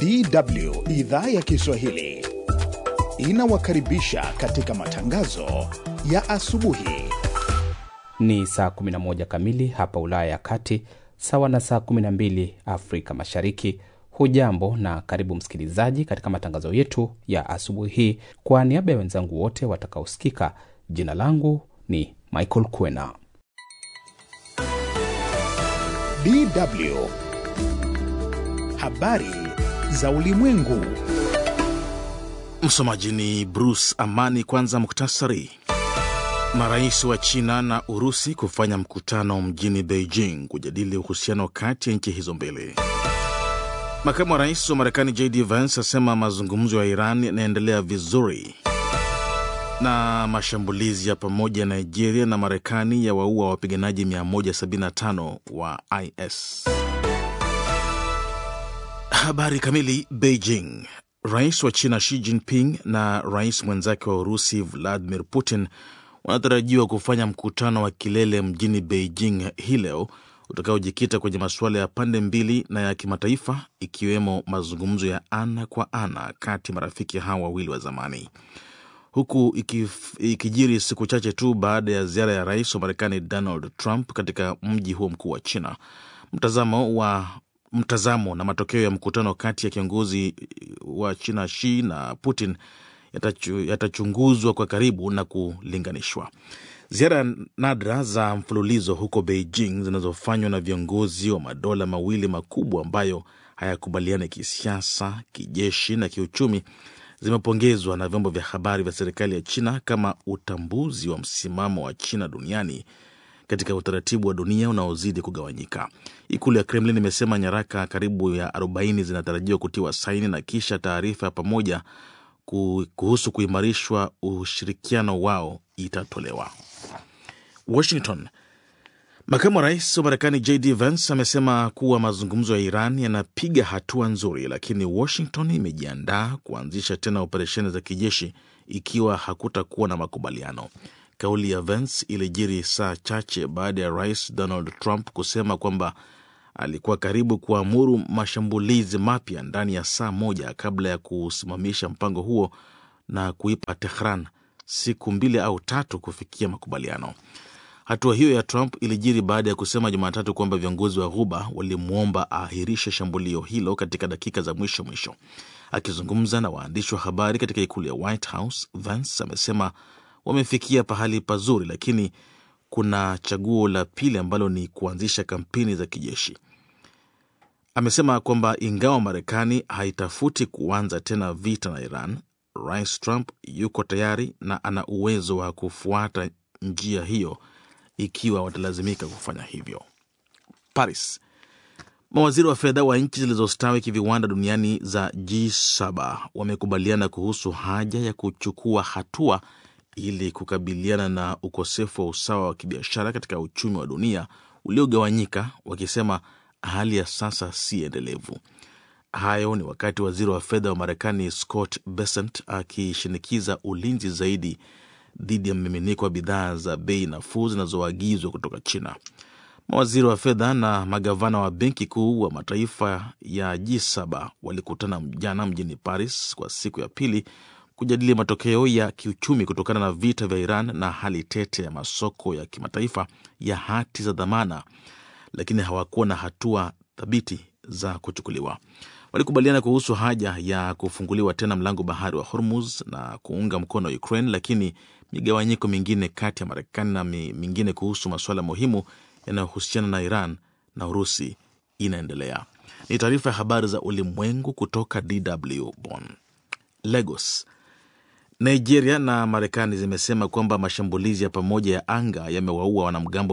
DW idhaa ya Kiswahili inawakaribisha katika matangazo ya asubuhi. Ni saa 11 kamili hapa Ulaya ya Kati, sawa na saa 12 Afrika Mashariki. Hujambo na karibu msikilizaji katika matangazo yetu ya asubuhi hii. Kwa niaba ya wenzangu wote watakaosikika, jina langu ni Michael Kwena. DW habari za ulimwengu. Msomaji ni Bruce Amani. Kwanza muktasari. Marais wa China na Urusi kufanya mkutano mjini Beijing kujadili uhusiano kati ya nchi hizo mbili. Makamu wa rais wa Marekani JD Vance asema mazungumzo ya Iran yanaendelea vizuri. Na mashambulizi ya pamoja ya Nigeria na Marekani yawaua wapiganaji 175 wa IS. Habari kamili. Beijing. Rais wa China Xi Jinping na rais mwenzake wa Urusi Vladimir Putin wanatarajiwa kufanya mkutano wa kilele mjini Beijing hii leo utakaojikita kwenye masuala ya pande mbili na ya kimataifa, ikiwemo mazungumzo ya ana kwa ana kati marafiki hawa wawili wa zamani. Huku ikijiri siku chache tu baada ya ziara ya rais wa Marekani Donald Trump katika mji huo mkuu wa China, mtazamo na matokeo ya mkutano kati ya kiongozi wa China Xi na Putin yatachunguzwa kwa karibu na kulinganishwa. Ziara nadra za mfululizo huko Beijing zinazofanywa na viongozi wa madola mawili makubwa ambayo hayakubaliani kisiasa, kijeshi na kiuchumi zimepongezwa na vyombo vya habari vya serikali ya China kama utambuzi wa msimamo wa China duniani katika utaratibu wa dunia unaozidi kugawanyika. Ikulu ya Kremlin imesema nyaraka karibu ya 40 zinatarajiwa kutiwa saini na kisha taarifa ya pamoja kuhusu kuimarishwa ushirikiano wao itatolewa. Washington. Makamu wa rais wa Marekani JD Vance amesema kuwa mazungumzo ya Iran yanapiga hatua nzuri, lakini Washington imejiandaa kuanzisha tena operesheni za kijeshi ikiwa hakutakuwa na makubaliano. Kauli ya Vance ilijiri saa chache baada ya rais Donald Trump kusema kwamba alikuwa karibu kuamuru mashambulizi mapya ndani ya saa moja kabla ya kusimamisha mpango huo na kuipa Tehran siku 2 au 3 kufikia makubaliano. Hatua hiyo ya Trump ilijiri baada ya kusema Jumatatu kwamba viongozi wa Ghuba walimwomba aahirishe shambulio hilo katika dakika za mwisho. Akizungumza na waandishi wa habari katika ikulu ya White House, Vance amesema wamefikia pahali pazuri, lakini kuna chaguo la pili ambalo ni kuanzisha kampeni za kijeshi. Amesema kwamba ingawa Marekani haitafuti kuanza tena vita na Iran, Rais Trump yuko tayari na ana uwezo wa kufuata njia hiyo ikiwa watalazimika kufanya hivyo. Paris. Mawaziri wa fedha wa nchi zilizostawi kiviwanda duniani za G7 wamekubaliana kuhusu haja ya kuchukua hatua ili kukabiliana na ukosefu wa usawa wa kibiashara katika uchumi wa dunia uliogawanyika, wakisema hali ya sasa si endelevu. Hayo ni wakati waziri wa fedha wa Marekani Scott Bessent akishinikiza ulinzi zaidi dhidi ya mmiminiko wa bidhaa za bei nafuu zinazoagizwa kutoka China. Mawaziri wa fedha na magavana wa benki kuu wa mataifa ya G7 walikutana jana mjini Paris kwa siku ya pili kujadili matokeo ya kiuchumi kutokana na vita vya Iran na hali tete ya masoko ya kimataifa ya hati za dhamana, lakini hawakuwa na hatua thabiti za kuchukuliwa. Walikubaliana kuhusu haja ya kufunguliwa tena mlango bahari wa Hormuz na kuunga mkono Ukraine, lakini migawanyiko mingine kati ya Marekani na mingine kuhusu masuala muhimu yanayohusiana na Iran na Urusi inaendelea. Ni taarifa ya habari za ulimwengu kutoka DW Bonn. Lagos. Nigeria na Marekani zimesema kwamba mashambulizi ya pamoja ya anga yamewaua wanamgambo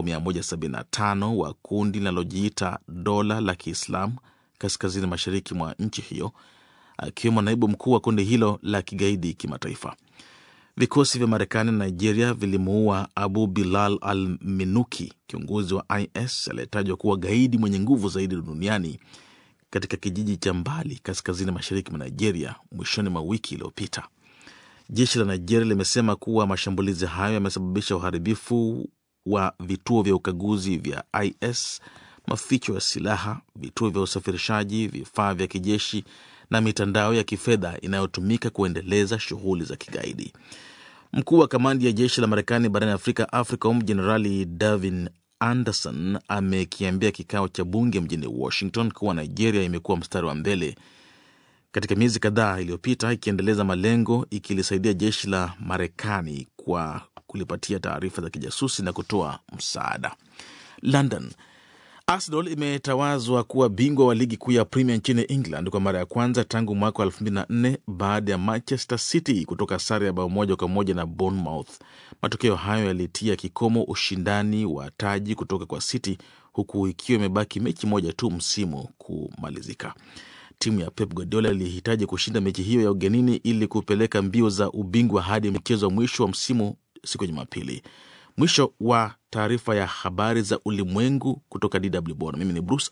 175 wa kundi linalojiita Dola la Kiislamu kaskazini mashariki mwa nchi hiyo, akiwemo naibu mkuu wa kundi hilo la kigaidi kimataifa. Vikosi vya Marekani na Nigeria vilimuua Abu Bilal al-Minuki, kiongozi wa IS aliyetajwa kuwa gaidi mwenye nguvu zaidi duniani, katika kijiji cha mbali kaskazini mashariki mwa Nigeria mwishoni mwa wiki iliyopita. Jeshi la Nigeria limesema kuwa mashambulizi hayo yamesababisha uharibifu wa vituo vya ukaguzi vya IS maficho ya silaha, vituo vya usafirishaji, vifaa vya kijeshi na mitandao ya kifedha inayotumika kuendeleza shughuli za kigaidi. Mkuu wa kamandi ya jeshi la Marekani barani Afrika, AFRICOM, Jenerali Davin Anderson amekiambia kikao cha bunge mjini Washington kuwa Nigeria imekuwa mstari wa mbele katika miezi kadhaa iliyopita, ikiendeleza malengo, ikilisaidia jeshi la Marekani kwa kulipatia taarifa za kijasusi na kutoa msaada. London. Arsenal imetawazwa kuwa bingwa wa ligi kuu ya Premier nchini England kwa mara ya kwanza tangu mwaka 2004 baada ya Manchester City kutoka sare ya bao 1-1 na Bournemouth. Matokeo hayo yalitia kikomo ushindani wa taji kutoka kwa City, huku ikiwa imebaki mechi moja tu msimu kumalizika. Timu ya Pep Guardiola ilihitaji kushinda mechi hiyo ya ugenini ili kupeleka mbio za ubingwa hadi mchezo wa mwisho wa msimu siku ya Jumapili. Mwisho wa taarifa ya habari za ulimwengu kutoka DW Bonn. Mimi ni Bruce.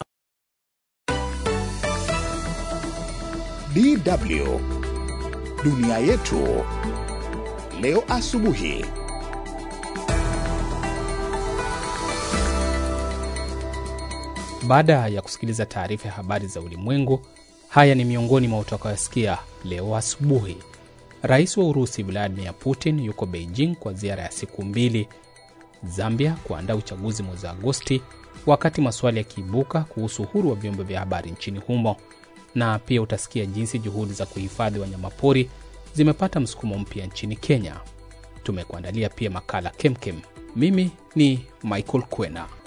DW Dunia Yetu leo asubuhi. Baada ya kusikiliza taarifa ya habari za ulimwengu, haya ni miongoni mwa utakayosikia leo asubuhi. Rais wa Urusi Vladimir Putin yuko Beijing kwa ziara ya siku 2. Zambia kuandaa uchaguzi mwezi Agosti, wakati maswali yakiibuka kuhusu uhuru wa vyombo vya habari nchini humo. Na pia utasikia jinsi juhudi za kuhifadhi wanyamapori zimepata msukumo mpya nchini Kenya. Tumekuandalia pia makala Kemkem. Mimi ni Michael Kwena.